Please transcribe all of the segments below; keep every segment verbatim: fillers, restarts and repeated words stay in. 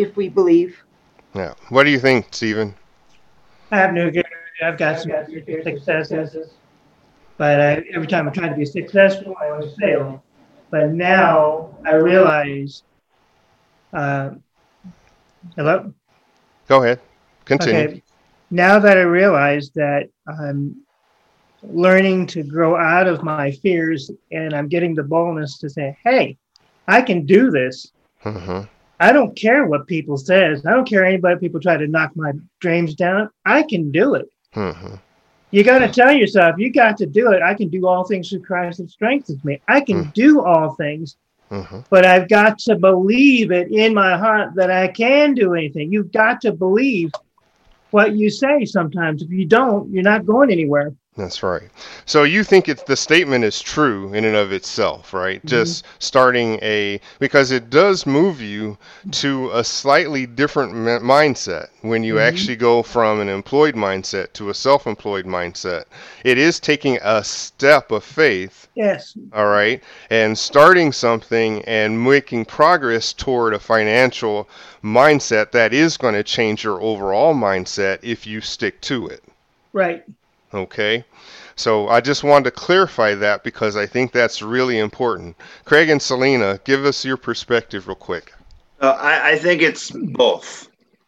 if we believe. Yeah. What do you think, Stephen? I have no good. I've got some successes, but I, every time I try to be successful, I always fail. But now I realize. Uh, hello? Go ahead. Continue. Okay. Now that I realize that I'm learning to grow out of my fears and I'm getting the boldness to say, hey, I can do this. Mm-hmm. I don't care what people says. I don't care anybody people try to knock my dreams down. I can do it. Mm-hmm. You got to tell yourself, you got to do it. I can do all things through Christ that strengthens me. I can Mm-hmm. do all things, Mm-hmm. but I've got to believe it in my heart that I can do anything. You've got to believe what you say sometimes. If you don't, you're not going anywhere. That's right. So you think it's the statement is true in and of itself, right? Mm-hmm. Just starting a, because it does move you to a slightly different m- mindset when you mm-hmm. actually go from an employed mindset to a self-employed mindset. It is taking a step of faith. Yes. All right. And starting something and making progress toward a financial mindset that is going to change your overall mindset if you stick to it. Right. Okay, so I just wanted to clarify that because I think that's really important. Craig and Selena, give us your perspective real quick. Uh, I, I think it's both.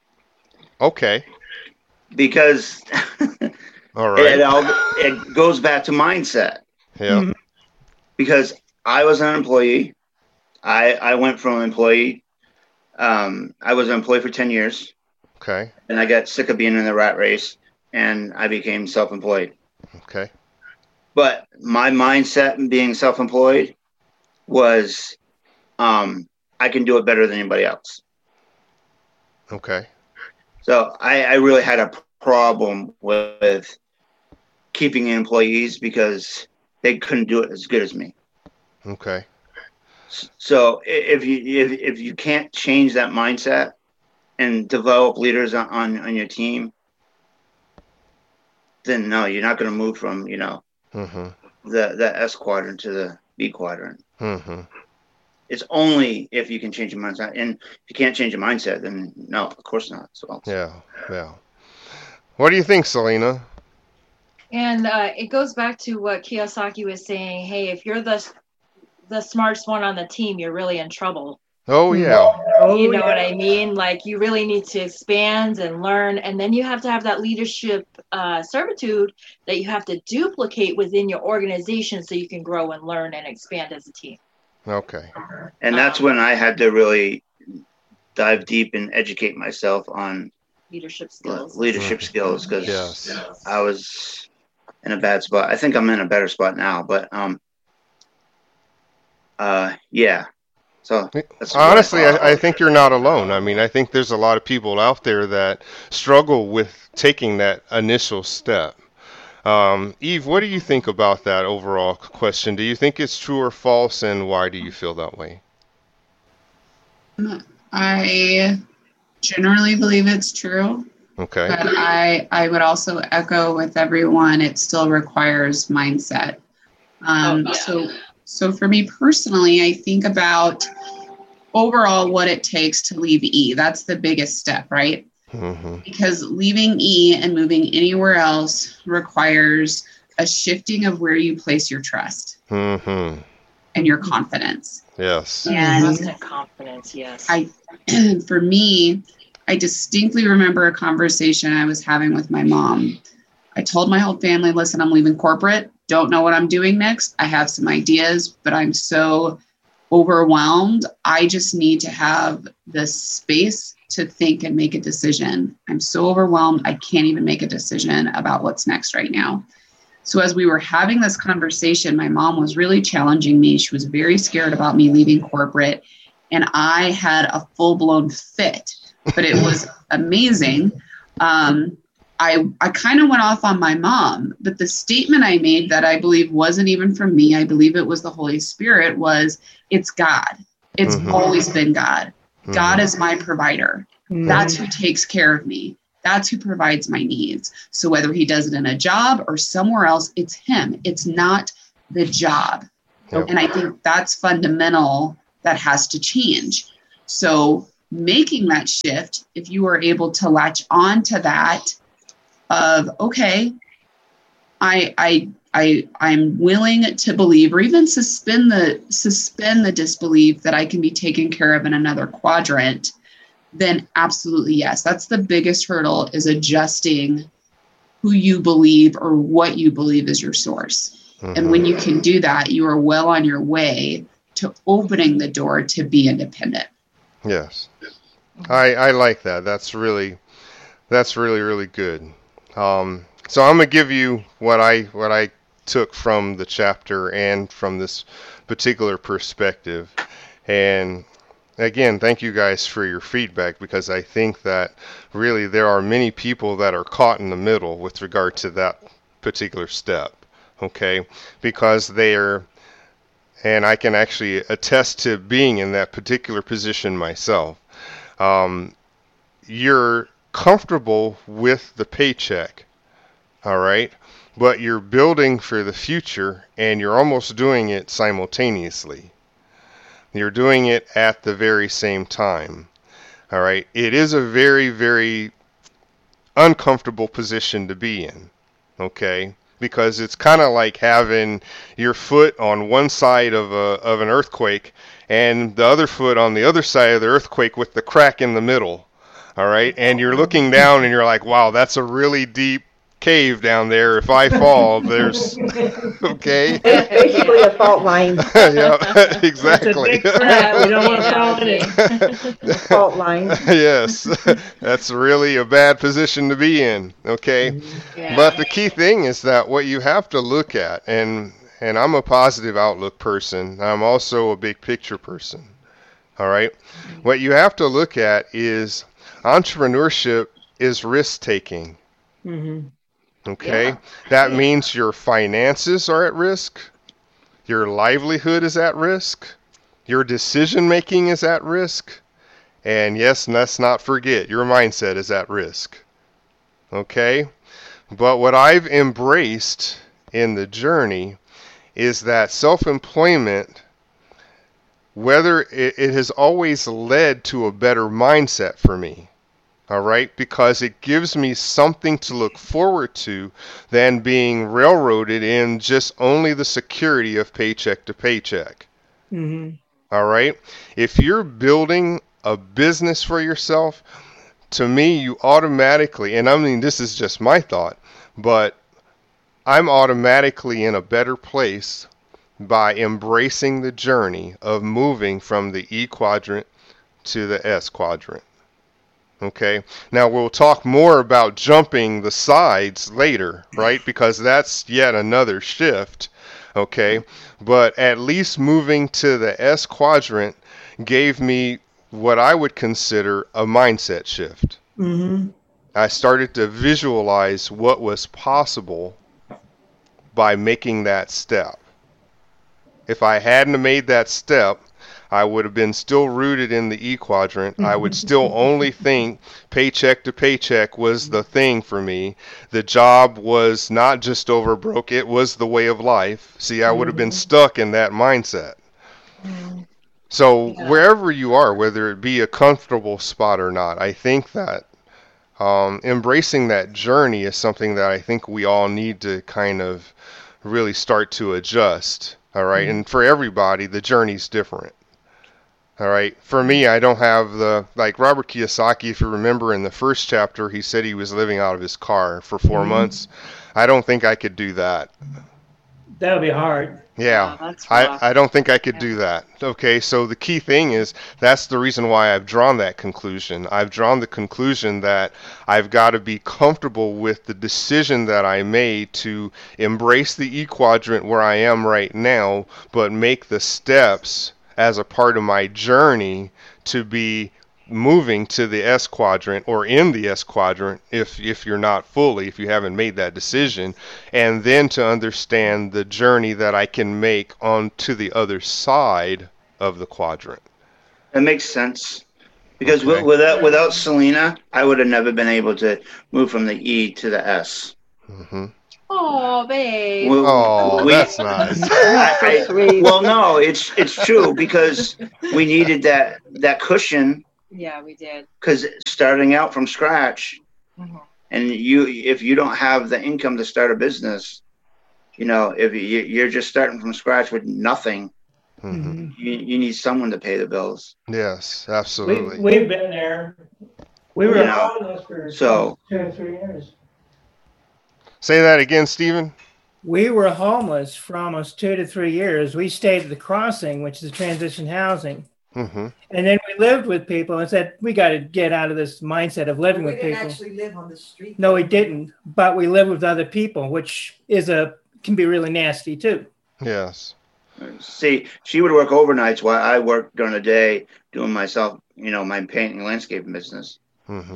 Okay. Because all right. it, all, it goes back to mindset. Yeah. Mm-hmm. Because I was an employee. I, I went from employee. Um, I was an employee for ten years. Okay. And I got sick of being in the rat race. And I became self-employed. Okay. But my mindset in being self-employed was um, I can do it better than anybody else. Okay. So I, I really had a problem with keeping employees because they couldn't do it as good as me. Okay. So if you if, if you can't change that mindset and develop leaders on, on, on your team, then no, you're not going to move from, you know, mm-hmm. the, the S quadrant to the B quadrant. Mm-hmm. It's only if you can change your mindset. And if you can't change your mindset, then no, of course not. So yeah, yeah. What do you think, Selena? And uh, it goes back to what Kiyosaki was saying. Hey, if you're the the smartest one on the team, you're really in trouble. Oh, yeah. Oh, you know yeah. what I mean? Like, you really need to expand and learn. And then you have to have that leadership uh, servitude that you have to duplicate within your organization so you can grow and learn and expand as a team. Okay. And that's um, when I had to really dive deep and educate myself on leadership skills. Leadership mm-hmm. skills, because yes. I was in a bad spot. I think I'm in a better spot now, but um, uh, yeah. So honestly, I, I think you're not alone. I mean, I think there's a lot of people out there that struggle with taking that initial step. Um, Eve, what do you think about that overall question? Do you think it's true or false, and why do you feel that way? I generally believe it's true. Okay. But I, I would also echo with everyone, it still requires mindset. Um, oh, yeah. So. So for me personally, I think about overall what it takes to leave E. That's the biggest step, right? Mm-hmm. Because leaving E and moving anywhere else requires a shifting of where you place your trust mm-hmm. and your confidence. Yes. And trust and confidence, yes. I, for me, I distinctly remember a conversation I was having with my mom. I told my whole family, listen, I'm leaving corporate. Don't know what I'm doing next. I have some ideas, but I'm so overwhelmed. I just need to have the space to think and make a decision. I'm so overwhelmed. I can't even make a decision about what's next right now. So as we were having this conversation, my mom was really challenging me. She was very scared about me leaving corporate. And I had a full-blown fit, but it was amazing. Um, I, I kind of went off on my mom, but the statement I made that I believe wasn't even from me, I believe it was the Holy Spirit, was it's God. It's mm-hmm. always been God. Mm-hmm. God is my provider. Mm-hmm. That's who takes care of me. That's who provides my needs. So whether he does it in a job or somewhere else, it's him. It's not the job. Yep. And I think that's fundamental. That has to change. So making that shift, if you are able to latch on to that of, okay, I, I, I, I'm willing to believe, or even suspend the, suspend the disbelief that I can be taken care of in another quadrant, then absolutely yes. That's the biggest hurdle, is adjusting who you believe or what you believe is your source. Mm-hmm. And when you can do that, you are well on your way to opening the door to be independent. Yes. I, I like that. That's really, that's really, really good. Um, so I'm going to give you what I, what I took from the chapter and from this particular perspective. And again, thank you guys for your feedback, because I think that really there are many people that are caught in the middle with regard to that particular step. Okay. Because they're, and I can actually attest to being in that particular position myself. Um, you're comfortable with the paycheck, all right, but you're building for the future, and you're almost doing it simultaneously. You're doing it at the very same time, all right. It is a very, very uncomfortable position to be in, okay, because it's kind of like having your foot on one side of a of an earthquake and the other foot on the other side of the earthquake with the crack in the middle, all right? And you're looking down and you're like, wow, that's a really deep cave down there. If I fall, there's, okay? It's basically a fault line. Yeah, exactly. It's a big crack. We don't want to fall in it. Fault line. Yes, that's really a bad position to be in, okay? Yeah. But the key thing is that what you have to look at, and and I'm a positive outlook person. I'm also a big picture person. All right. What you have to look at is entrepreneurship is risk taking. Mm-hmm. Okay. Yeah. That means your finances are at risk. Your livelihood is at risk. Your decision making is at risk. And yes, let's not forget, your mindset is at risk. Okay. But what I've embraced in the journey is that self-employment, whether it, it has always led to a better mindset for me, all right, because it gives me something to look forward to than being railroaded in just only the security of paycheck to paycheck. Mm-hmm. All right, if you're building a business for yourself, to me, you automatically, and I mean, this is just my thought, but I'm automatically in a better place by embracing the journey of moving from the E quadrant to the S quadrant. Okay, now we'll talk more about jumping the sides later, right? Because that's yet another shift. Okay, but at least moving to the S quadrant gave me what I would consider a mindset shift. Mm-hmm. I started to visualize what was possible by making that step. If I hadn't made that step, I would have been still rooted in the E quadrant. I would still only think paycheck to paycheck was the thing for me. The job was not just over broke, it was the way of life. See, I would have been stuck in that mindset. So Yeah. wherever you are, whether it be a comfortable spot or not, I think that um, embracing that journey is something that I think we all need to kind of really start to adjust. All right. And for everybody, the journey's different. All right. For me, I don't have the, like Robert Kiyosaki, if you remember in the first chapter, he said he was living out of his car for four Mhm. months. I don't think I could do that. That would be hard. Yeah. Wow, that's rough. I, I don't think I could do that. Okay, so the key thing is that's the reason why I've drawn that conclusion. I've drawn the conclusion that I've got to be comfortable with the decision that I made to embrace the E quadrant where I am right now, but make the steps as a part of my journey to be moving to the S quadrant, or in the S quadrant if if you're not fully, if you haven't made that decision, and then to understand the journey that I can make on to the other side of the quadrant. That makes sense. Because Okay. wi- without without Selena, I would have never been able to move from the E to the S. Mm-hmm. Oh, babe. We- Oh, we- that's nice. I- I- So sweet. well, no, it's it's true because we needed that that cushion Yeah, we did. Because starting out from scratch, Mhm. and you, if you don't have the income to start a business, you know, if you, you're just starting from scratch with nothing, hmm you, you need someone to pay the bills. Yes, We, absolutely. we've been there. We were You know, homeless for so- two or three years. Say that again, Stephen. We were homeless for almost two to three years. We stayed at the Crossing, which is transition housing. hmm And then we lived with people and said, we got to get out of this mindset of living We with didn't people. actually live on the street. No, we didn't. But we lived with other people, which is a can be really nasty too. Yes. See, she would work overnights while I worked during the day doing myself, you know, my painting and landscaping business. hmm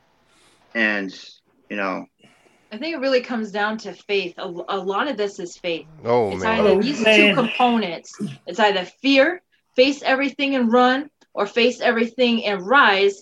And, you know, I think it really comes down to faith. A, a lot of this is faith. Oh It's man. either Oh, these man. two components. It's either fear, face everything and run, or face everything and rise,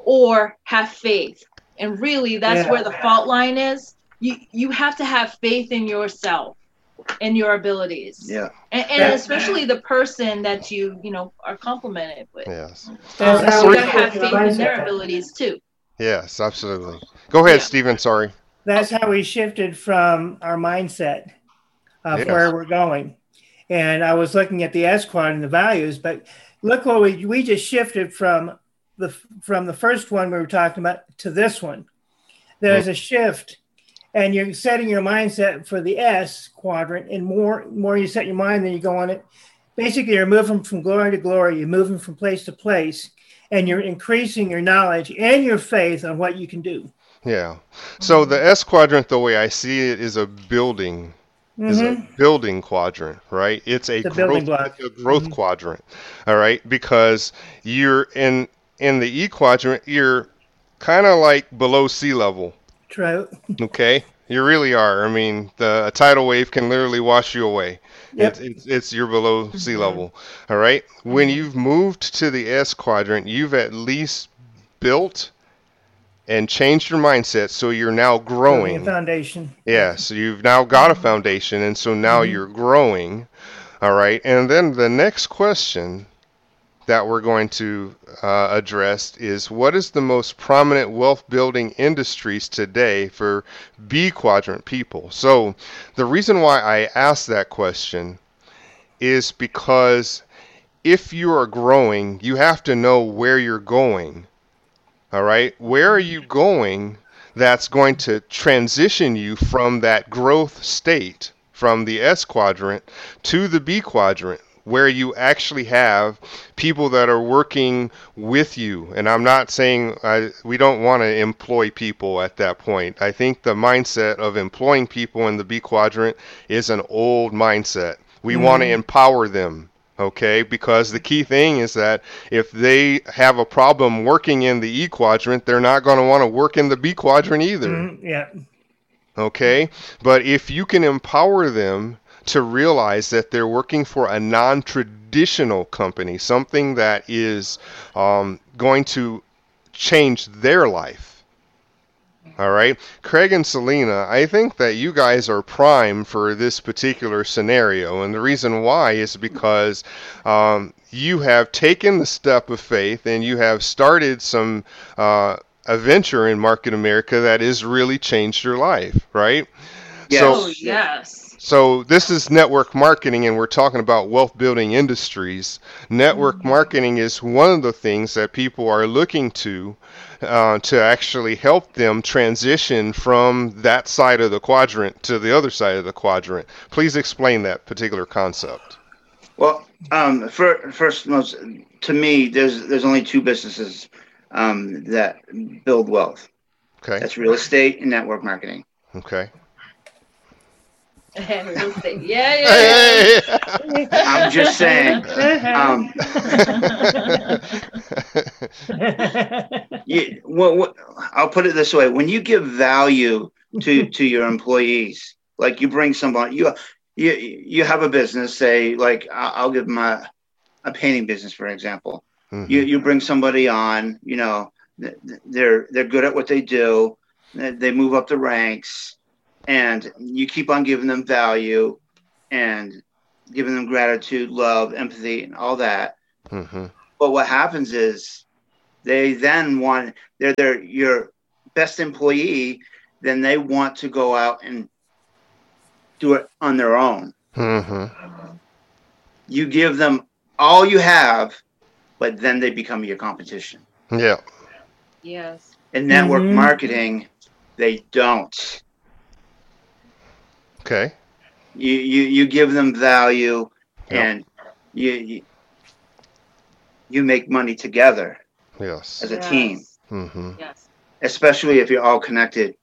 or have faith. And really, that's Yeah. where the fault line is. You you have to have faith in yourself and your abilities. yeah. And, and Yeah. especially the person that you you know are complimented with. Yes. That's Um, how you we gotta have shift faith our in their mindset. abilities too. Yes, absolutely. Go ahead, Yeah. Stephen. Sorry. That's how we shifted from our mindset of Yes. where we're going. And I was looking at the S quad and the values, but look what we we just shifted from the from the first one we were talking about to this one. There's a shift, and you're setting your mindset for the S quadrant, and more more you set your mind, then you go on it. Basically, you're moving from glory to glory. You're moving from place to place, and you're increasing your knowledge and your faith on what you can do. Yeah. So the S quadrant, the way I see it, is a building, is Mhm. a building quadrant, right? It's a It's a growth, building block. it's a growth Mhm. quadrant, all right? Because you're in in the E quadrant, you're kind of like below sea level, True. okay? You really are. I mean, the a tidal wave can literally wash you away. Yep. It's, it's it's you're below sea level, all right? When you've moved to the S quadrant, you've at least built and changed your mindset, so you're now Building growing. a foundation. Yeah, so you've now got a foundation, and so now Mhm. you're growing. All right, and then the next question that we're going to uh, address is, what is the most prominent wealth building industries today for B quadrant people? So the reason why I asked that question is because if you are growing, you have to know where you're going. All right, where are you going that's going to transition you from that growth state, from the S quadrant to the B quadrant, where you actually have people that are working with you? And I'm not saying I, we don't want to employ people at that point. I think the mindset of employing people in the B quadrant is an old mindset. We Mhm. want to empower them. Okay, because the key thing is that if they have a problem working in the E quadrant, they're not going to want to work in the B quadrant either. Mhm. Yeah. Okay, but if you can empower them to realize that they're working for a non-traditional company, something that is um, going to change their life. All right, Craig and Selena, I think that you guys are prime for this particular scenario, and the reason why is because um, you have taken the step of faith and you have started some uh, a venture in Market America that has really changed your life, right? Yes. So, Oh yes. so this is network marketing, and we're talking about wealth building industries. Network marketing is one of the things that people are looking to uh, to actually help them transition from that side of the quadrant to the other side of the quadrant. Please explain that particular concept. Well, um, for, first, most to me, there's there's only two businesses um, that build wealth. Okay. That's real estate and network marketing. Okay. Real estate. Yeah, yeah, yeah. Hey! I'm just saying. Um, you, what, what, I'll put it this way: when you give value to to your employees, like you bring somebody, you you you have a business. Say, like I'll I'll give them a, a painting business, for example. Mhm. You you bring somebody on, you know, th- they're they're good at what they do. They they move up the ranks, and you keep on giving them value, and giving them gratitude, love, empathy, and all that. Mhm. But what happens is they then want, they're, they're your best employee, then they want to go out and do it on their own. Mm-hmm. You give them all you have, but then they become your competition. Yeah. Yes. In network Mhm. marketing, they don't. Okay. You you you give them value, Yep. and you, you you make money together Yes. as a Yes. team, Mm-hmm. Yes. especially if you're all connected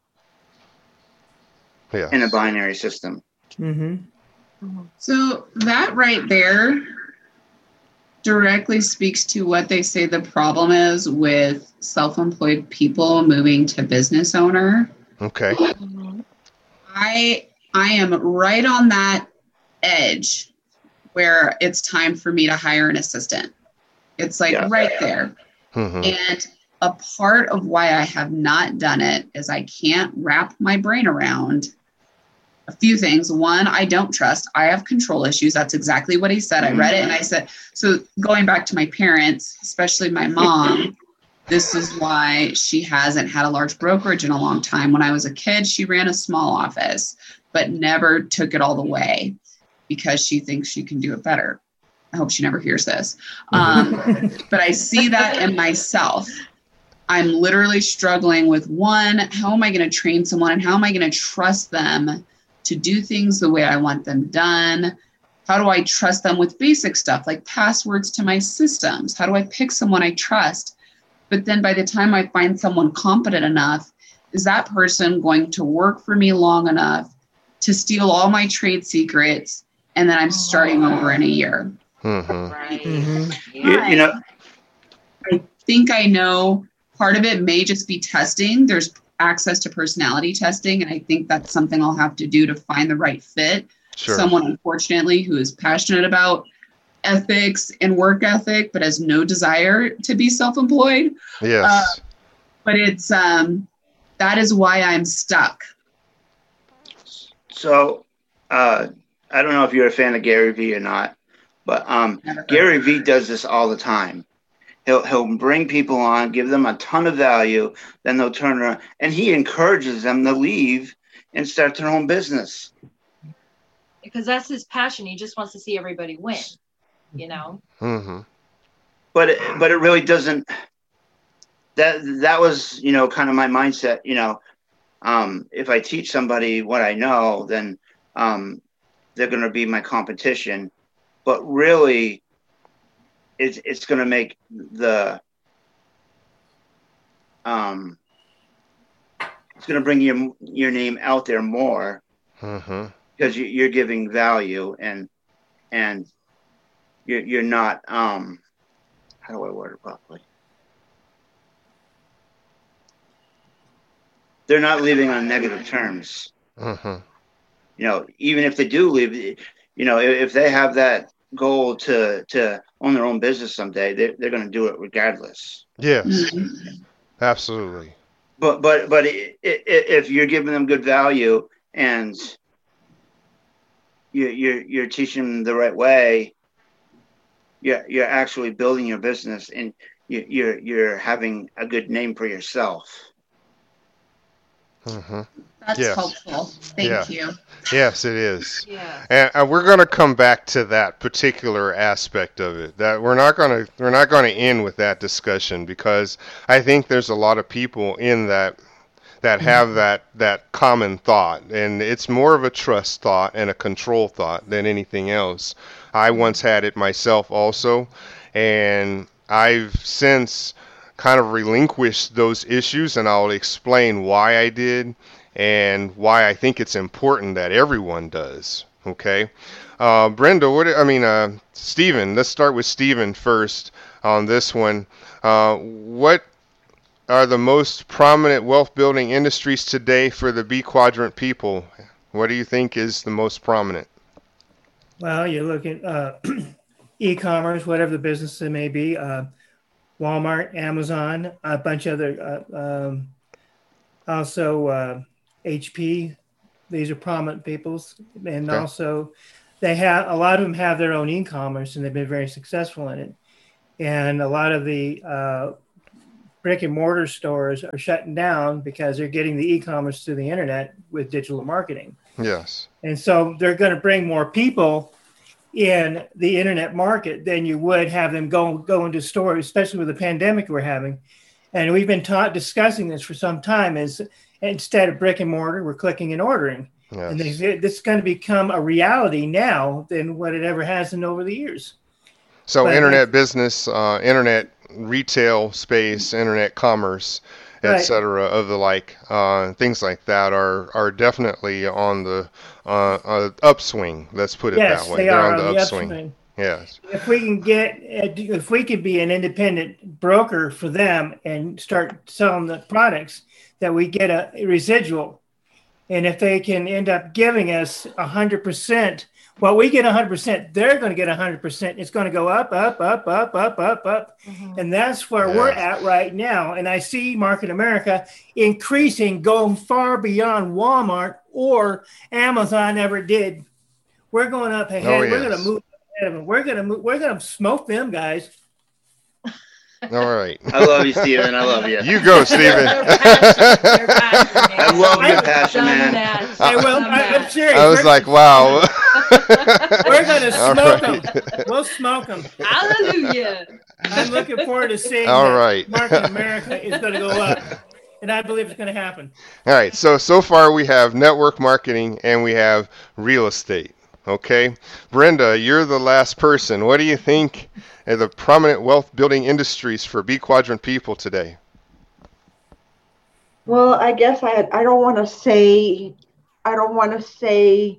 Yes. in a binary system. Mm-hmm. Mhm. So that right there directly speaks to what they say the problem is with self-employed people moving to business owner. Okay. Mhm. I I am right on that edge where it's time for me to hire an assistant. It's like Yeah. right there. Mm-hmm. And a part of why I have not done it is I can't wrap my brain around a few things. One, I don't trust. I have control issues. That's exactly what he said. I read it and I said, so going back to my parents, especially my mom, this is why she hasn't had a large brokerage in a long time. When I was a kid, she ran a small office, but never took it all the way because she thinks she can do it better. I hope she never hears this. Um, but I see that in myself. I'm literally struggling with one, how am I going to train someone and how am I going to trust them to do things the way I want them done? How do I trust them with basic stuff like passwords to my systems? How do I pick someone I trust? But then by the time I find someone competent enough, is that person going to work for me long enough to steal all my trade secrets? And then I'm starting over in a year. Mm-hmm. Right. Mm-hmm. You, you know, I think I know part of it may just be testing. There's access to personality testing. And I think that's something I'll have to do to find the right fit. Sure. Someone, unfortunately, who is passionate about ethics and work ethic, but has no desire to be self-employed. Yes. Uh, but it's, um, that is why I'm stuck. so uh, I don't know if you're a fan of Gary Vee or not, but um, Never. Gary Vee does this all the time. He'll he'll bring people on, give them a ton of value, then they'll turn around, and he encourages them to leave and start their own business. Because that's his passion. He just wants to see everybody win. You know. Mm-hmm. But it, but it really doesn't. That that was you know kind of my mindset. You know, um, if I teach somebody what I know, then um, they're going to be my competition. But really, it's it's going to make the um, it's going to bring your your name out there more Mm-hmm. because you, you're giving value and and you're you're not um, how do I word it properly? They're not leaving on negative terms. Mm-hmm. You know, even if they do leave, you know, if, if they have that goal to to own their own business someday, they're, they're going to do it regardless. Yes. Mhm. Absolutely. But but but i- i- if you're giving them good value and you you're you're teaching them the right way, you're you're actually building your business and you, you're you're having a good name for yourself. Mm-hmm. That's Yes. helpful. Thank Yeah. you. Yes, it is. Yeah. And, and we're going to come back to that particular aspect of it. That we're not going to we're not going to end with that discussion because I think there's a lot of people in that that have that that common thought, and it's more of a trust thought and a control thought than anything else. I once had it myself also, and I've since kind of relinquished those issues, and I'll explain why I did and why I think it's important that everyone does. Okay, uh, Brenda, what I mean, uh, Stephen. Let's start with Stephen first on this one. Uh, what are the most prominent wealth building industries today for the B quadrant people? What do you think is the most prominent? Well, you look at uh, e-commerce, whatever the business it may be, uh, Walmart, Amazon, a bunch of other, uh, um, also uh, H P. These are prominent peoples, and Okay. also they have a lot of them have their own e-commerce, and they've been very successful in it. And a lot of the uh, brick and mortar stores are shutting down because they're getting the e-commerce through the internet with digital marketing. Yes. And so they're going to bring more people in the internet market than you would have them go go into stores, especially with the pandemic we're having. And we've been taught discussing this for some time is instead of brick and mortar, we're clicking and ordering. Yes. And this is going to become a reality now than what it ever has in over the years. So But- internet business, uh, internet retail space, internet commerce, et Right. cetera, of the like, uh, things like that are, are definitely on the uh, uh, upswing. Let's put it Yes, that way. they They're are on the on the upswing. upswing. Yes. If we can get, if we could be an independent broker for them and start selling the products, that we get a residual. And if they can end up giving us a hundred percent, well, we get a hundred percent, they're going to get a hundred percent. It's going to go up, up, up, up, up, up, up. Mhm. And that's where we're Yes. at right now. And I see Market America increasing, going far beyond Walmart or Amazon ever did. We're going up ahead. Oh, We're going yes. to move ahead of them. We're going to move. We're going to smoke them guys. All right. I love you, Steven. I love you. You go, Stephen. They're passionate. They're passionate. I love your I've passion, Done man. that. Hey, well, Done I, I'm that. serious. I was We're- like, wow. we're going to All smoke right. them. We'll smoke them. Hallelujah. I'm looking forward to seeing All that right. Market America is going to go up. And I believe it's going to happen. All right. So, so far we have network marketing and we have real estate. Okay. Brenda, you're the last person. What do you think are the prominent wealth building industries for B Quadrant people today? Well, I guess I I don't want to say I don't want to say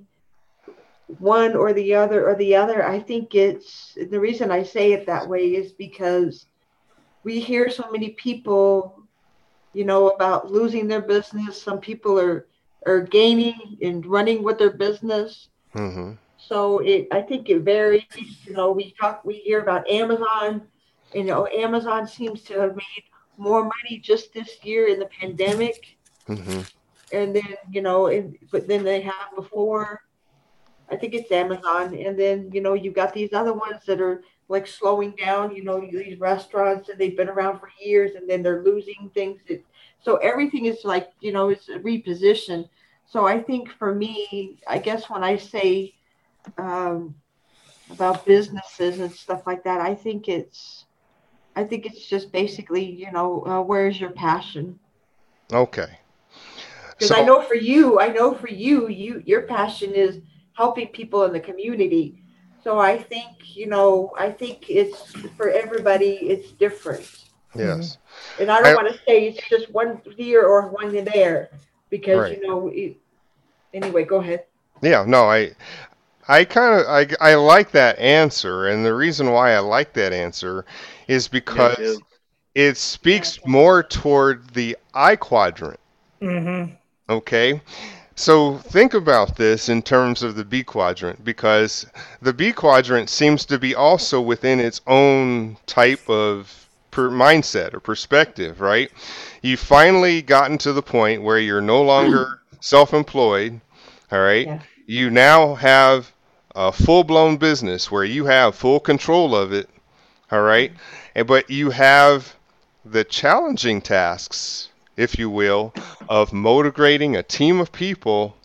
one or the other or the other. I think it's the reason I say it that way is because we hear so many people, you know, about losing their business. Some people are are gaining and running with their business. Mm-hmm. So it, I think it varies. You know, we talk, we hear about Amazon. You know, Amazon seems to have made more money just this year in the pandemic, Mm-hmm. and then you know, and, but then they have before. I think it's Amazon, and then you know, you've got these other ones that are like slowing down. You know, these restaurants and they've been around for years, and then they're losing things. That, so everything is like you know, it's a reposition. So I think for me, I guess when I say um, about businesses and stuff like that, I think it's, I think it's just basically, you know, uh, where's your passion? Okay. Because So- I know for you, I know for you, you your passion is helping people in the community. So I think, you know, I think it's for everybody, it's different. Yes. And I don't I- want to say it's just one here or one there because, Right. you know, it, anyway, go ahead. Yeah, no, I I kind of I, I like that answer, and the reason why I like that answer is because too. it speaks more toward the I quadrant. Mm-hmm. Okay? So think about this in terms of the B quadrant, because the B quadrant seems to be also within its own type of per mindset or perspective, right? You've finally gotten to the point where you're no longer self-employed, all right? Yeah. You now have a full-blown business where you have full control of it, all right? And, but you have the challenging tasks, if you will, of motivating a team of people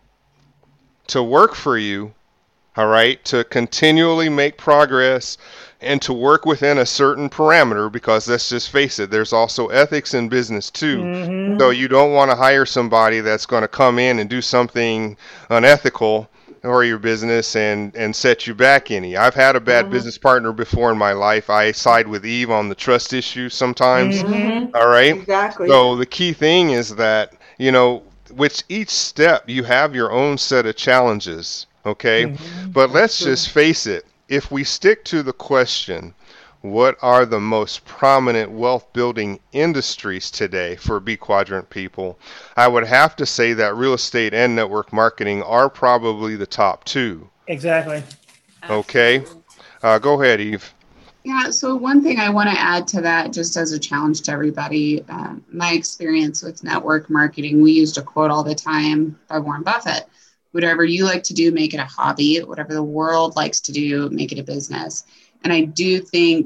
to work for you, all right, to continually make progress and to work within a certain parameter, because let's just face it, there's also ethics in business too. Mm-hmm. So you don't want to hire somebody that's going to come in and do something unethical or your business and, and set you back any. I've had a bad Mhm. business partner before in my life. I side with Eve on the trust issue sometimes. Mhm. All right. Exactly. So the key thing is that, you know, with each step, you have your own set of challenges. Okay. Mhm. But let's true. just face it. If we stick to the question, what are the most prominent wealth building industries today for B Quadrant people? I would have to say that real estate and network marketing are probably the top two. Exactly. Okay. Absolutely. Uh, go ahead, Eve. Yeah, so one thing I want to add to that, just as a challenge to everybody, um, my experience with network marketing, we used a quote all the time by Warren Buffett. Whatever you like to do, make it a hobby. Whatever the world likes to do, make it a business. And I do think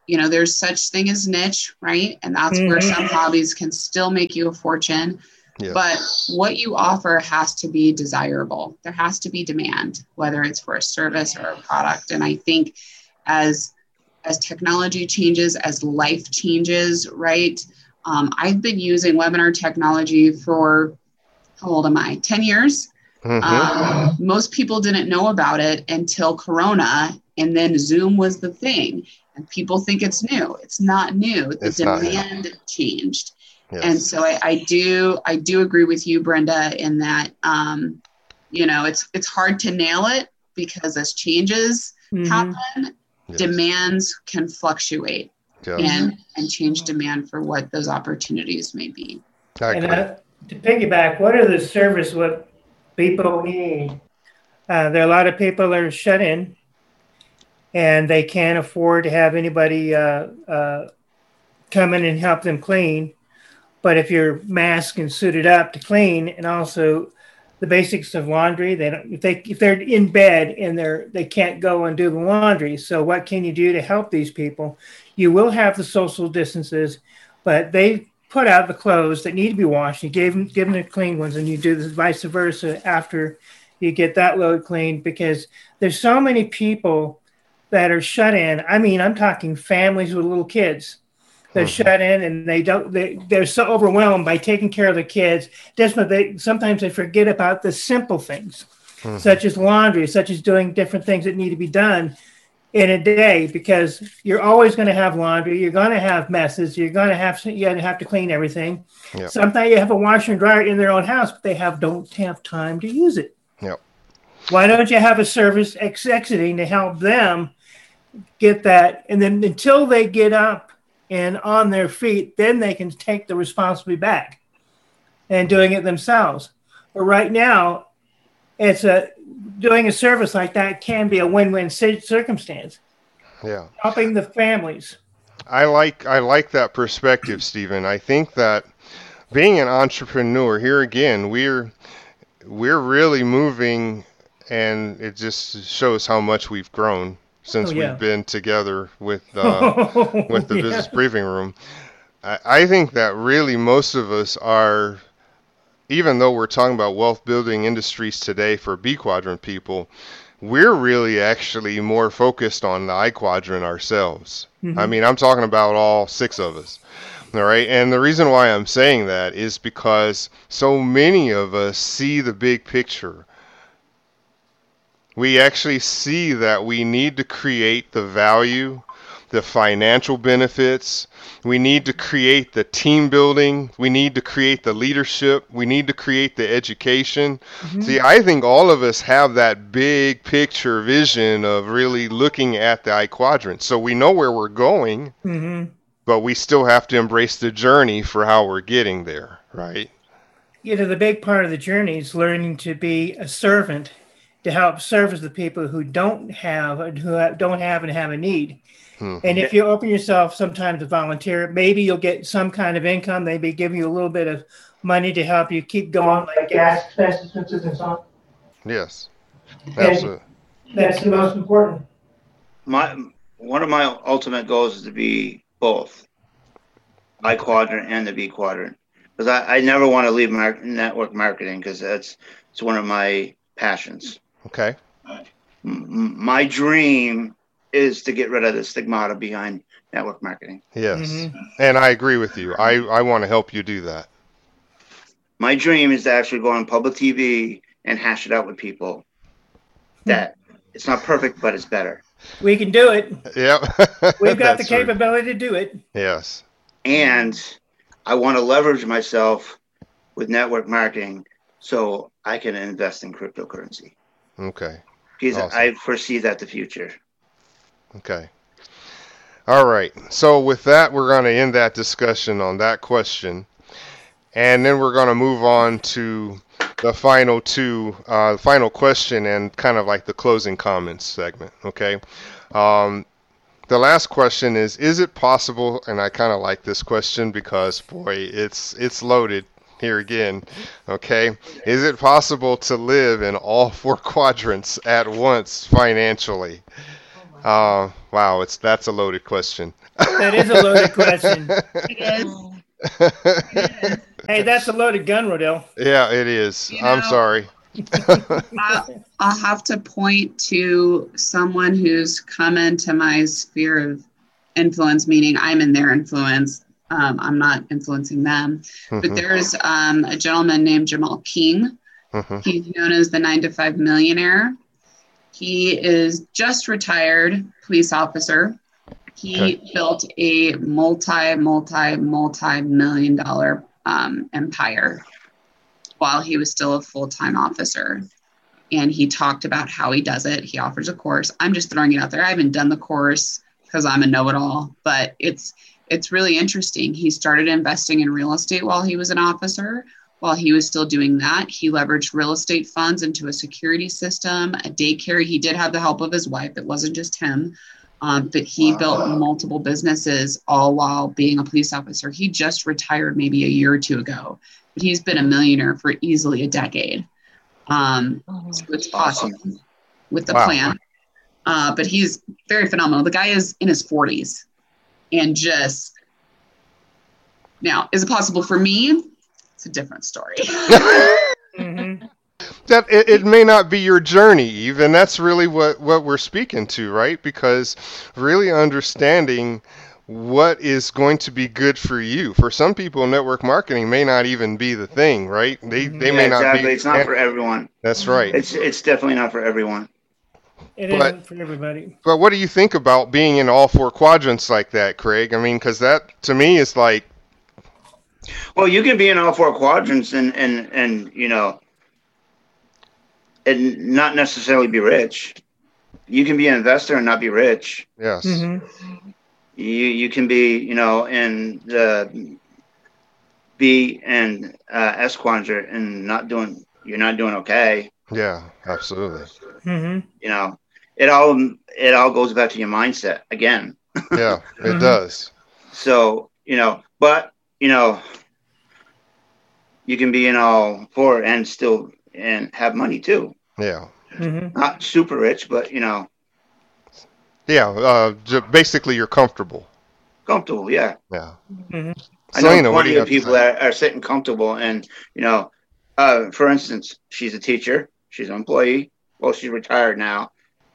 you know, there's such thing as niche, right? And that's mm-hmm. where some hobbies can still make you a fortune. Yeah. But what you offer has to be desirable. There has to be demand, whether it's for a service or a product. And I think as as technology changes, as life changes, right? Um, I've been using webinar technology for, how old am I? ten years. Mm-hmm. Um, most people didn't know about it until Corona, and then Zoom was the thing. And people think it's new. It's not new. The it's demand changed. Yes. And so I, I do I do agree with you, Brenda, in that um, you know, it's it's hard to nail it because as changes mm-hmm. happen, yes. demands can fluctuate yes. and and change demand for what those opportunities may be. And uh, to piggyback, what are the service what people need? Uh, there are a lot of people that are shut in, and they can't afford to have anybody uh, uh, come in and help them clean. But if you're masked and suited up to clean, and also the basics of laundry, they don't, if they if they're in bed and they're they can't go and do the laundry. So what can you do to help these people? You will have the social distances, but they put out the clothes that need to be washed. You give them give them the clean ones, and you do the vice versa after you get that load cleaned, because there's so many people that are shut in. I mean, I'm talking families with little kids. They're mm-hmm. shut in, and they don't. They they're so overwhelmed by taking care of their kids. That's what they sometimes they forget about the simple things, mm-hmm. such as laundry, such as doing different things that need to be done in a day. Because you're always going to have laundry. You're going to have messes. You're going to have to, you have to clean everything. Yep. Sometimes you have a washer and dryer in their own house, but they have don't have time to use it. Yep. Why don't you have a service ex- exiting to help them get that, and then until they get up and on their feet, then they can take the responsibility back and doing it themselves. But right now, it's a doing a service like that can be a win-win circumstance. Yeah, helping the families. I like I like that perspective, Stephen. I think that being an entrepreneur, here again, we're we're really moving, and it just shows how much we've grown since oh, yeah. we've been together with uh, with the yeah. Business Briefing Room. I, I think that really most of us are, even though we're talking about wealth building industries today for B quadrant people, we're really actually more focused on the I quadrant ourselves. Mm-hmm. I mean, I'm talking about all six of us. All right. And the reason why I'm saying that is because so many of us see the big picture. We actually see that we need to create the value, the financial benefits. We need to create the team building. We need to create the leadership. We need to create the education. Mm-hmm. See, I think all of us have that big picture vision of really looking at the I quadrant. So we know where we're going, mm-hmm. but we still have to embrace the journey for how we're getting there, right? You know, the big part of the journey is learning to be a servant, to help service the people who don't have who don't have and have a need. Hmm. And if you open yourself sometimes to volunteer, maybe you'll get some kind of income. Maybe give you a little bit of money to help you keep going, like gas expenses and so on. Yes, absolutely. That's the most important. My one of my ultimate goals is to be both I quadrant and the B quadrant, because I, I never want to leave mar- network marketing, because that's it's one of my passions. Okay. My dream is to get rid of the stigmata behind network marketing. Yes. Mm-hmm. And I agree with you. I, I want to help you do that. My dream is to actually go on public T V and hash it out with people that it's not perfect, but it's better. We can do it. Yep. We've got the capability true. to do it. Yes. And I want to leverage myself with network marketing so I can invest in cryptocurrency. Okay. Because awesome. I foresee that the future. Okay. All right. So with that, we're going to end that discussion on that question. And then we're going to move on to the final two, uh, the final question and kind of like the closing comments segment. Okay. Um, the last question is, is it possible, and I kind of like this question because, boy, it's it's loaded. Here again, okay? Is it possible to live in all four quadrants at once financially? Uh, wow, it's that's a loaded question. That is a loaded question. It is. Hey, that's a loaded gun, Rodell. Yeah, it is. You I'm know- sorry. I'll, I'll have to point to someone who's come into my sphere of influence, meaning I'm in their influence. Um, I'm not influencing them. But Mhm, there's um, a gentleman named Jamal King. mhm. He's known as the nine to five millionaire. He is just retired police officer. He Okay. built a multi, multi, multi million dollar um, empire while he was still a full-time officer. And he talked about how he does it. He offers a course. I'm just throwing it out there. I haven't done the course because I'm a know-it-all, but it's it's really interesting. He started investing in real estate while he was an officer. While he was still doing that, he leveraged real estate funds into a security system, a daycare. He did have the help of his wife. It wasn't just him. Um, but he built multiple businesses all while being a police officer. He just retired maybe a year or two ago, but he's been a millionaire for easily a decade. Um, so it's awesome with the Wow. plan. Uh, but he's very phenomenal. The guy is in his forties and just now, is it possible for me? It's a different story. Mm-hmm. That it, it may not be your journey, Eve, and that's really what, what we're speaking to, right? Because really understanding what is going to be good for you. For some people, network marketing may not even be the thing, right? They they Yeah, may not exactly. be. It's not for everyone. That's right. It's it's definitely not for everyone. It But- isn't for everybody. But what do you think about being in all four quadrants like that, Craig? I mean, because that to me is like, Well, you can be in all four quadrants and and and you know, and not necessarily be rich. You can be an investor and not be rich. yes, Mm-hmm. You you can be, you know, in the B and uh, S quadrant and not doing. You're not doing okay. yeah, absolutely, Mm-hmm. You know, it all it all goes back to your mindset again. yeah, it Mhm. does, So you know, but you know, you can be in all four and still and have money too. yeah, Mm-hmm. Not super rich, but you know, yeah. Uh, j- basically, you're comfortable. comfortable. Yeah. Yeah. Mm-hmm. I know Selena, what do plenty you of have to people say? that are sitting comfortable, and you know, uh, for instance, she's a teacher, she's an employee. Well, she's retired now.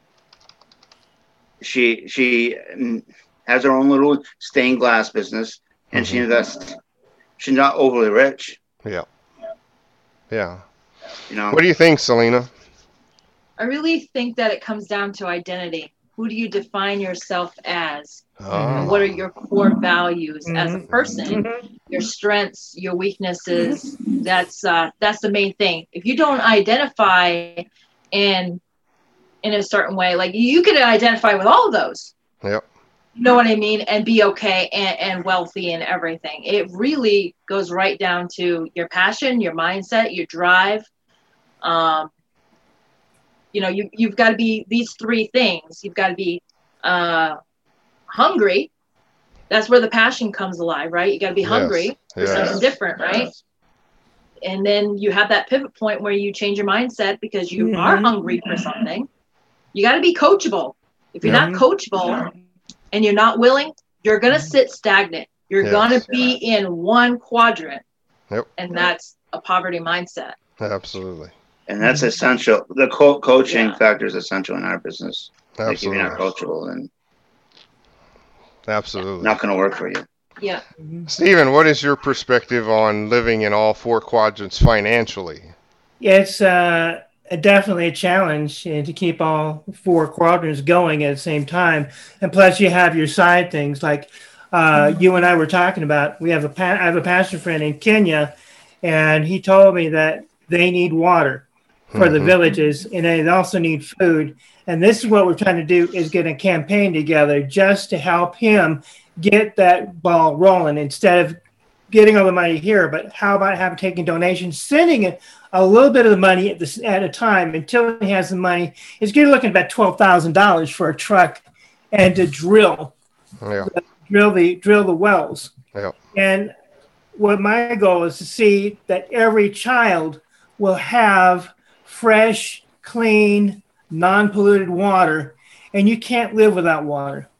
She she mm, has her own little stained glass business, and she Mhm. invests. She's not overly rich, Yeah. you know. What do you think, Selena? I really think that it comes down to identity. Who do you define yourself as? Oh. What are your core values as a Mhm. person? Mm-hmm. Your strengths, your weaknesses. That's uh, that's the main thing. If you don't identify in in a certain way, like you could identify with all of those. Yep. You know what I mean? And be okay and, and wealthy and everything. It really goes right down to your passion, your mindset, your drive. Um, you know, you, you've got to be these three things. You've got to be uh, hungry. That's where the passion comes alive, right? You got to be Yes. hungry for Yes. something different, right? And then you have that pivot point where you change your mindset because you Mhm. are hungry for something. You got to be coachable. If you're Yeah. not coachable and you're not willing, you're going to sit stagnant. You're Yes. going to be in one quadrant. Yep. And that's a poverty mindset. Absolutely. And that's essential. The co- coaching Yeah. factor is essential in our business. Like if you're not Absolutely. coachable, then Absolutely. not going to work for you. Yeah. Stephen, what is your perspective on living in all four quadrants financially? Yeah, it's uh, definitely a challenge uh, to keep all four quadrants going at the same time. And plus, you have your side things like uh, you and I were talking about. We have a pa- I have a pastor friend in Kenya, and he told me that they need water for the Mhm. villages, and they also need food. And this is what we're trying to do: is get a campaign together just to help him get that ball rolling instead of getting all the money here. But how about having taking donations, sending it a little bit of the money at this at a time until he has the money. It's going to look at about twelve thousand dollars for a truck and to drill, Yeah. drill the drill the wells. Yeah. And what my goal is to see that every child will have fresh, clean, non-polluted water. And you can't live without water.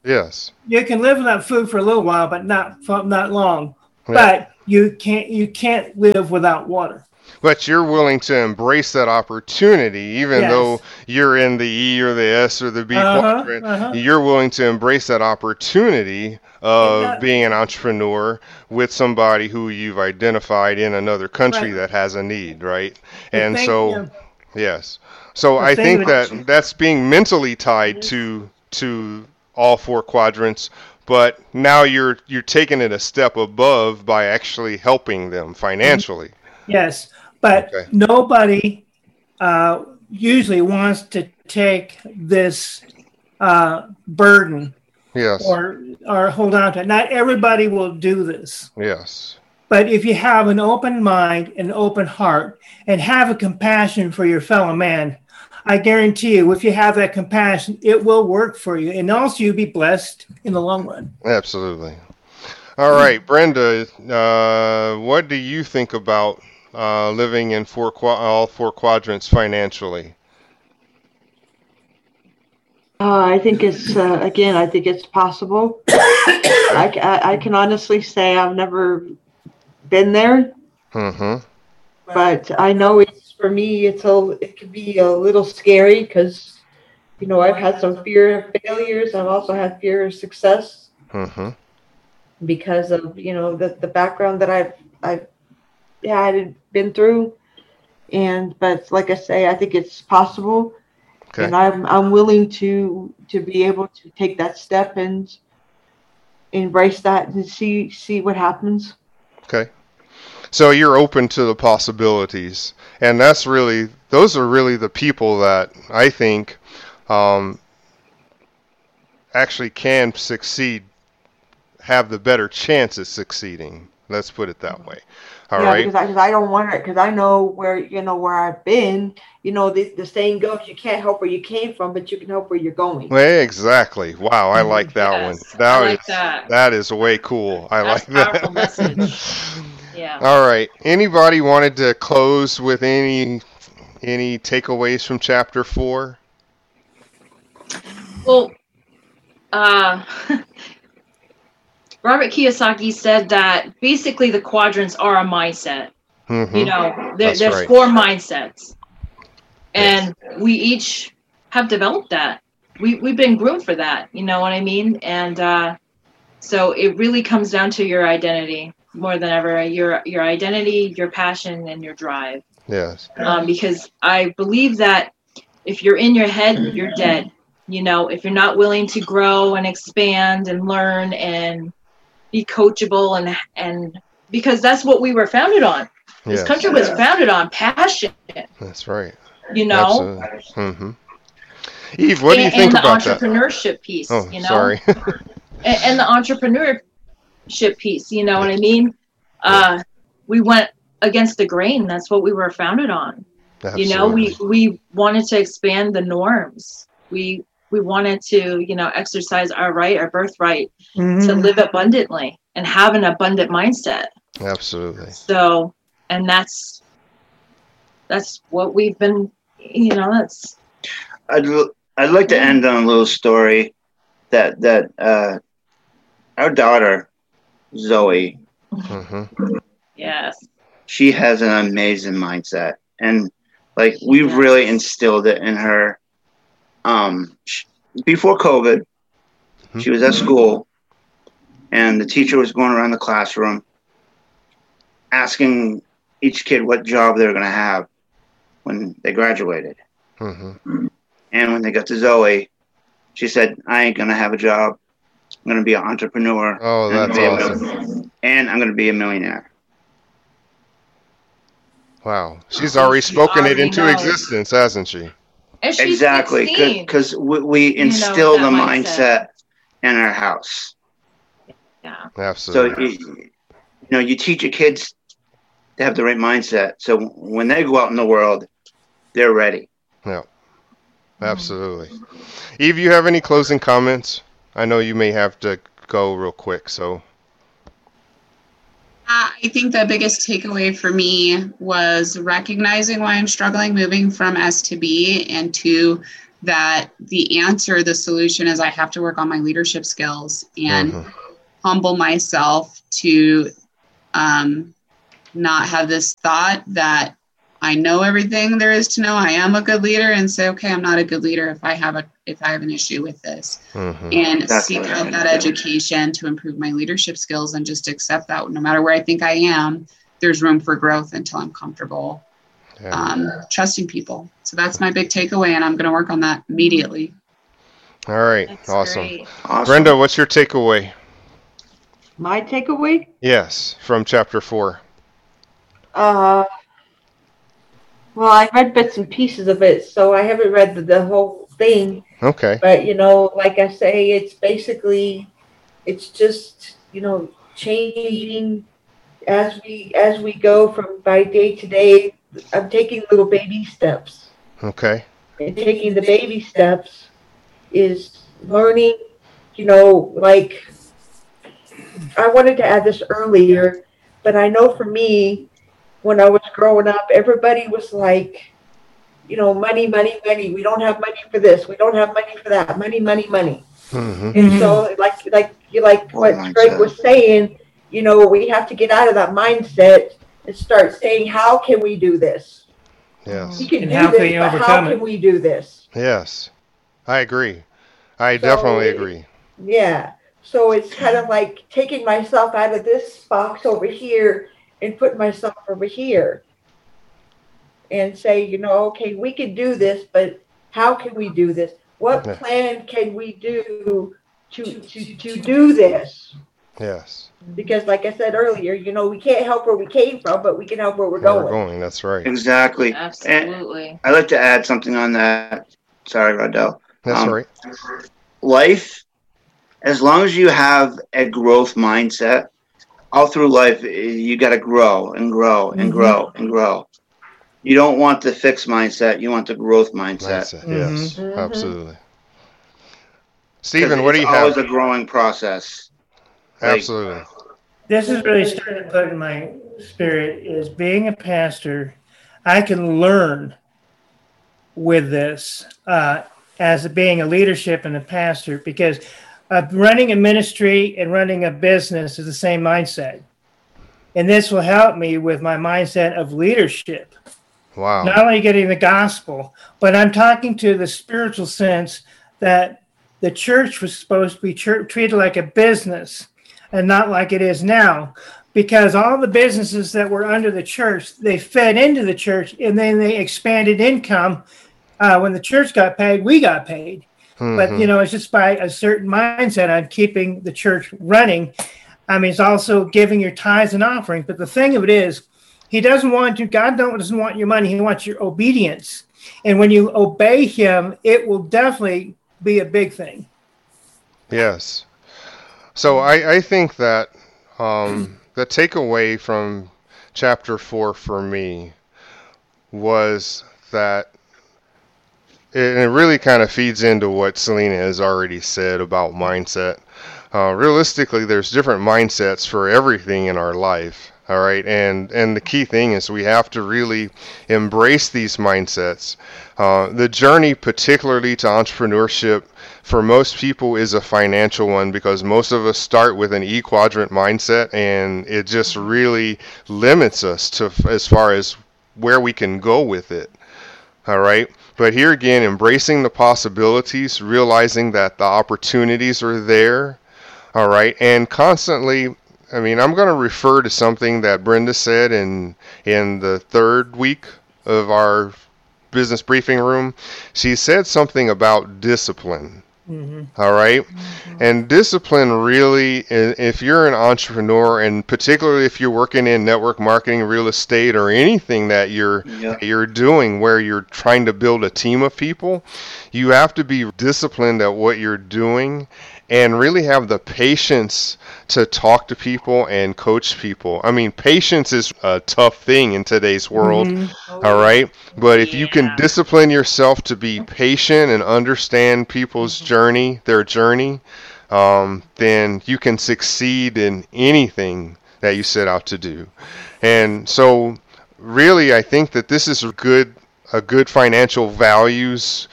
Yes. You can live without food for a little while, but not for not long. Yeah. But you can't you can't live without water. But you're willing to embrace that opportunity, even Yes. though you're in the E or the S or the B Uh-huh, quadrant. uh-huh. You're willing to embrace that opportunity of Yeah. being an entrepreneur with somebody who you've identified in another country Right. that has a need, right? The And thing- so, yeah. yes. So The I thing think with- that that's being mentally tied to to all four quadrants. But now you're you're taking it a step above by actually helping them financially. Yes, but Okay. nobody uh, usually wants to take this uh, burden Yes. or or hold on to it. Not everybody will do this. Yes. But if you have an open mind, an open heart, and have a compassion for your fellow man, I guarantee you, if you have that compassion, it will work for you. And also you'll be blessed in the long run. Absolutely. All right, Brenda, uh, what do you think about uh, living in four qua- all four quadrants financially? Uh, I think it's, uh, again, I think it's possible. I, c- I- I can honestly say I've never been there, Mm-hmm. but I know it's, for me, it's a, it can be a little scary because, you know, I've had some fear of failures. I've also had fear of success Mm-hmm. because of, you know, the, the background that I've, I've had and been through. And, but like I say, I think it's possible. Okay. And I'm I'm willing to to be able to take that step and embrace that and see see what happens. Okay. So you're open to the possibilities, and that's really those are really the people that I think um, actually can succeed, have the better chance at succeeding. Let's put it that way. All yeah, right. because I, cause I don't want it because I know where you know where I've been. You know, the, the saying goes, you can't help where you came from, but you can help where you're going. Well, exactly. Wow, I like that Yes, one. That I like is- that. that is way cool. I That's like powerful that. message. Yeah. All right. Anybody wanted to close with any any takeaways from chapter four? Well, uh, Robert Kiyosaki said that basically the quadrants are a mindset. Mm-hmm. You know, there, That's there's right. four mindsets, and we each have developed that. We we've been groomed for that. You know what I mean? And uh, so it really comes down to your identity more than ever. Your your identity, your passion, and your drive. Yes. Um, because I believe that if you're in your head, you're dead. You know, if you're not willing to grow and expand and learn and be coachable and and because that's what we were founded on. This Yes. country was founded on passion. That's right. You know, Absolutely. Mm-hmm. Eve, what do you and, think and the about that? entrepreneurship piece. Oh, you know, sorry. and, and the entrepreneurship piece. You know what I mean? Uh, we went against the grain. That's what we were founded on. Absolutely. You know, we we wanted to expand the norms. We we wanted to, you know, exercise our right, our birthright to Mhm. live abundantly and have an abundant mindset. Absolutely. So, and that's that's what we've been, you know, that's I'd l- I'd like to end on a little story that that uh, our daughter Zoe, Mm-hmm. yes. she has an amazing mindset, and like we've Yeah. really instilled it in her. Um, sh- before COVID, Mhm. she was at school, and the teacher was going around the classroom asking each kid what job they were going to have when they graduated. Mm-hmm. And when they got to Zoe, she said, I ain't going to have a job. I'm going to be an entrepreneur. Oh, and I'm that's gonna be a awesome. mil- And I'm going to be a millionaire. Wow. She's already spoken it already into knows. existence, hasn't she? And she's Exactly. sixteen. Because we, we know, instill that the mindset. mindset in our house. Yeah. So, Absolutely. you, you know, you teach your kids to have the right mindset. So when they go out in the world, they're ready. Yeah. Absolutely. Eve, you have any closing comments? I know you may have to go real quick, so. Uh, I think the biggest takeaway for me was recognizing why I'm struggling moving from S to B and to that the answer, the solution is I have to work on my leadership skills and mm-hmm. humble myself to um, not have this thought that I know everything there is to know. I am a good leader, and say, okay, I'm not a good leader if I have a if I have an issue with this, mm-hmm. and That's seek out that education to improve my leadership skills, and just accept that no matter where I think I am, there's room for growth until I'm comfortable yeah. um, trusting people. So that's my big takeaway, and I'm going to work on that immediately. All right, awesome. awesome. Brenda, what's your takeaway? My takeaway? Yes, from chapter four. Uh. Well, I read bits and pieces of it, so I haven't read the, the whole thing. Okay. But, you know, like I say, it's basically, it's just, you know, changing as we as we go from by day to day. I'm taking little baby steps. Okay. And taking the baby steps is learning, you know, like, I wanted to add this earlier, but I know for me, when I was growing up, everybody was like, you know, money, money, money. We don't have money for this. We don't have money for that. Money, money, money. Mm-hmm. And so, like, like you like what oh, Greg was saying, you know, we have to get out of that mindset and start saying, how can we do this? Yes. We can and do how this, can you but overcome how it? can we do this? Yes, I agree. I so, definitely agree. Yeah. So it's kind of like taking myself out of this box over here and put myself over here and say, you know, okay, we can do this, but how can we do this? What plan can we do to to, to do this? Yes. Because like I said earlier, you know, we can't help where we came from, but we can help where we're where going. We're going, that's right. Exactly. Absolutely. And I'd like to add something on that. Sorry, Rodell. That's um, right. Life, as long as you have a growth mindset, all through life, you got to grow and grow and mm-hmm. grow and grow. You don't want the fixed mindset. You want the growth mindset. mindset mm-hmm. Yes, mm-hmm. absolutely. Stephen, what do you have? It's always a growing process. Absolutely. Like, this is really starting to put in my spirit is being a pastor. I can learn with this uh, as being a leadership and a pastor because Uh, running a ministry and running a business is the same mindset. And this will help me with my mindset of leadership. Wow. Not only getting the gospel, but I'm talking to the spiritual sense that the church was supposed to be church, treated like a business and not like it is now. Because all the businesses that were under the church, they fed into the church and then they expanded income. Uh, when the church got paid, we got paid. Mm-hmm. But, you know, it's just by a certain mindset on keeping the church running. I mean, it's also giving your tithes and offerings. But the thing of it is, he doesn't want you, God doesn't want your money. He wants your obedience. And when you obey him, it will definitely be a big thing. Yes. So I, I think that um, the takeaway from chapter four for me was that and it really kind of feeds into what Selena has already said about mindset. Uh, realistically, there's different mindsets for everything in our life. All right. And, and the key thing is we have to really embrace these mindsets. Uh, the journey, particularly to entrepreneurship, for most people is a financial one because most of us start with an E quadrant mindset, and it just really limits us to as far as where we can go with it. All right. But here again, embracing the possibilities, realizing that the opportunities are there. All right. And constantly, I mean, I'm going to refer to something that Brenda said in in the third week of our business briefing room. She said something about discipline. Mm-hmm. All right. Mm-hmm. And discipline really, if you're an entrepreneur, and particularly if you're working in network marketing, real estate, or anything that you're yeah. you're doing where you're trying to build a team of people, you have to be disciplined at what you're doing and really have the patience to talk to people and coach people. I mean, patience is a tough thing in today's world, mm-hmm. oh, all right? But if yeah. you can discipline yourself to be patient and understand people's mm-hmm. journey, their journey, um, then you can succeed in anything that you set out to do. And so really, I think that this is a good, a good financial values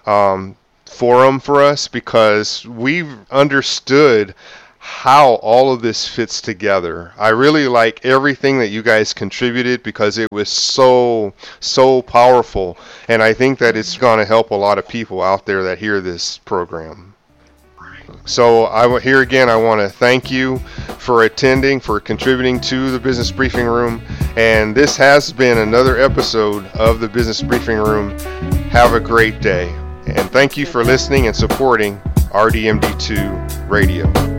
um, forum for us, because we've understood how all of this fits together. I really like everything that you guys contributed, because it was so, so powerful. And I think that it's going to help a lot of people out there that hear this program. So I here again, I want to thank you for attending, for contributing to the Business Briefing Room. And this has been another episode of the Business Briefing Room. Have a great day. And thank you for listening and supporting R D M D two Radio.